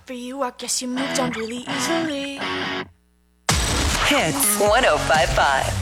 for you, I guess you moved on really easily. Hits 105.5.